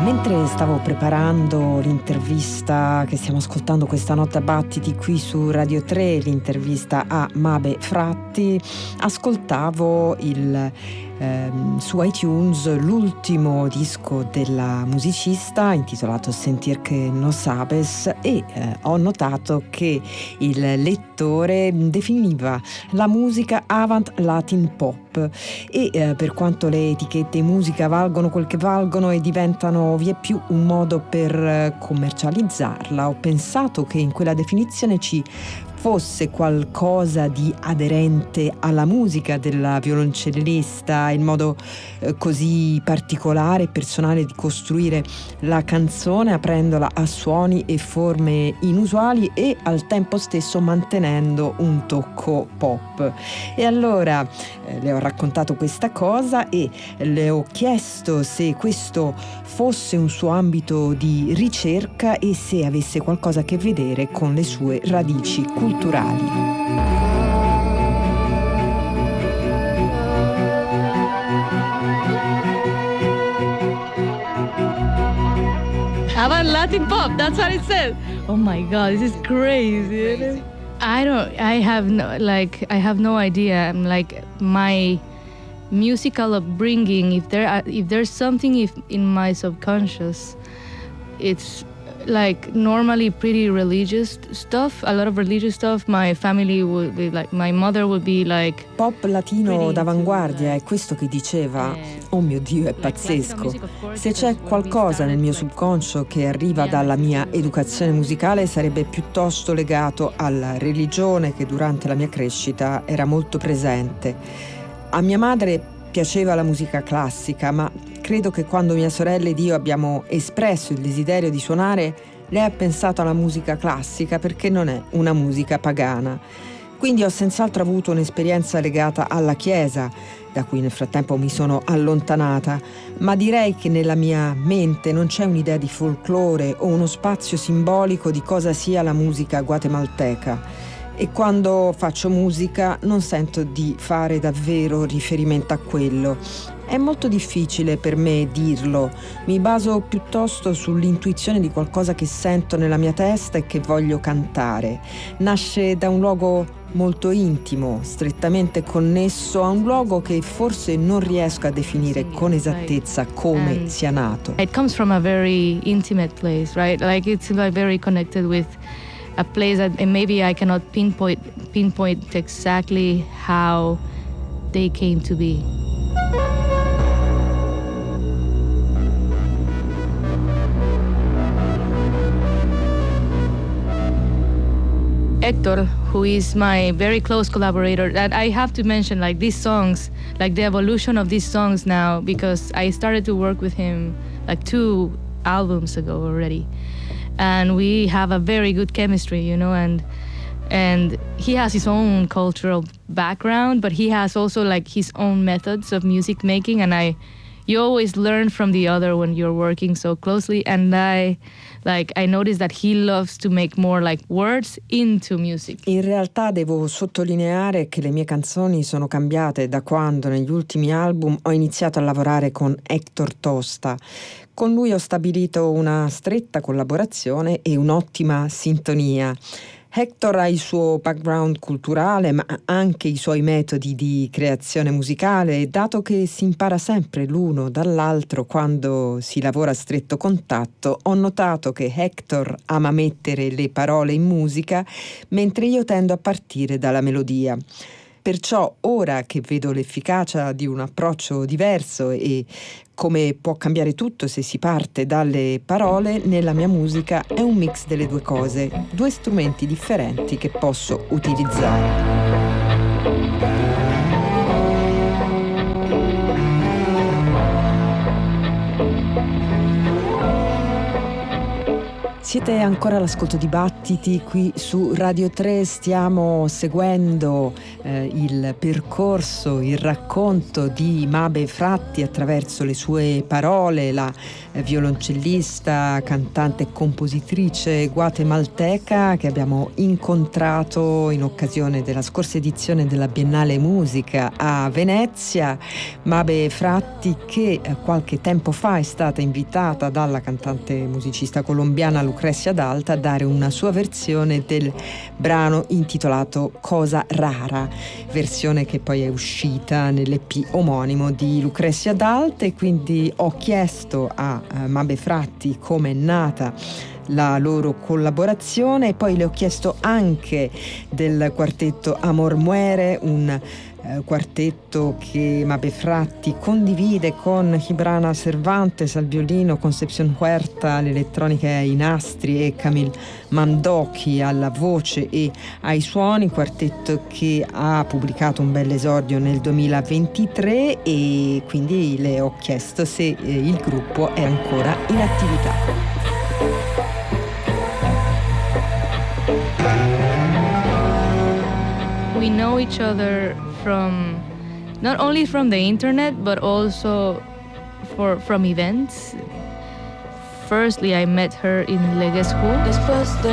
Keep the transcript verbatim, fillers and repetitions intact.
Mentre stavo preparando l'intervista che stiamo ascoltando questa notte a Battiti qui su Radio tre, l'intervista a Mabe Fratti, ascoltavo il, ehm, su iTunes l'ultimo disco della musicista intitolato Sentir que no sabes e eh, ho notato che il lettore definiva la musica avant Latin pop e eh, per quanto le etichette musica valgono quel che valgono e diventano vie più un modo per eh, commercializzarla, ho pensato che in quella definizione ci fosse qualcosa di aderente alla musica della violoncellista, il modo eh, così particolare e personale di costruire la canzone aprendola a suoni e forme inusuali e al tempo stesso mantenendo un tocco pop. E allora eh, le ho raccontato questa cosa e le ho chiesto se questo fosse un suo ambito di ricerca e se avesse qualcosa a che vedere con le sue radici culturali. Avant Latin pop, that's what it says. Oh my God, this is crazy. I don't, I have no, like, I have no idea. I'm like, my musical upbringing, if there, are, if there's something if in my subconscious, it's like normally pretty religious stuff, a lot of religious stuff. My family would be like, my mother would be like pop latino d'avanguardia, è questo che diceva. Oh mio Dio, è pazzesco. Se c'è qualcosa nel mio subconscio che arriva dalla mia educazione musicale sarebbe piuttosto legato alla religione che durante la mia crescita era molto presente. A mia madre piaceva la musica classica, ma credo che quando mia sorella ed io abbiamo espresso il desiderio di suonare, lei ha pensato alla musica classica perché non è una musica pagana. Quindi ho senz'altro avuto un'esperienza legata alla Chiesa, da cui nel frattempo mi sono allontanata, ma direi che nella mia mente non c'è un'idea di folklore o uno spazio simbolico di cosa sia la musica guatemalteca. E quando faccio musica non sento di fare davvero riferimento a quello. È molto difficile per me dirlo, mi baso piuttosto sull'intuizione di qualcosa che sento nella mia testa e che voglio cantare. Nasce da un luogo molto intimo, strettamente connesso a un luogo che forse non riesco a definire con esattezza come sia nato. It comes from a very intimate place, right? Like it's like very connected with a place that and maybe I cannot pinpoint pinpoint exactly how they came to be. Hector, who is my very close collaborator, that I have to mention, like these songs, like the evolution of these songs now, because I started to work with him like two albums ago already. And we have a very good chemistry, you know, and and he has his own cultural background, but he has also like his own methods of music making, and I you always learn from the other when you're working so closely. And I like I noticed that he loves to make more like words into music. In realtà devo sottolineare che le mie canzoni sono cambiate da quando negli ultimi album ho iniziato a lavorare con Hector Tosta. Con lui ho stabilito una stretta collaborazione e un'ottima sintonia. Hector ha il suo background culturale, ma anche i suoi metodi di creazione musicale, e dato che si impara sempre l'uno dall'altro quando si lavora a stretto contatto, ho notato che Hector ama mettere le parole in musica, mentre io tendo a partire dalla melodia. Perciò ora che vedo l'efficacia di un approccio diverso e come può cambiare tutto se si parte dalle parole, nella mia musica è un mix delle due cose, due strumenti differenti che posso utilizzare. Siete ancora all'ascolto di Battiti Battiti qui su Radio tre. Stiamo seguendo eh, il percorso, il racconto di Mabe Fratti attraverso le sue parole, la eh, violoncellista, cantante e compositrice guatemalteca che abbiamo incontrato in occasione della scorsa edizione della Biennale Musica a Venezia. Mabe Fratti che eh, qualche tempo fa è stata invitata dalla cantante musicista colombiana Lucrezia Dalta a dare una sua versione del brano intitolato Cosa Rara, versione che poi è uscita nell'E P omonimo di Lucrezia Dalta, e quindi ho chiesto a uh, Mabe Fratti come è nata la loro collaborazione, e poi le ho chiesto anche del quartetto Amor Muere, un eh, quartetto che Mabe Fratti condivide con Gibrana Cervantes al violino, Concepción Huerta all'elettronica e ai nastri e Camille Mandoki alla voce e ai suoni, quartetto che ha pubblicato un bel esordio nel duemilaventitré, e quindi le ho chiesto se eh, il gruppo è ancora in attività. We know each other from not only from the internet but also for from events. Firstly, I met her in Leguescu.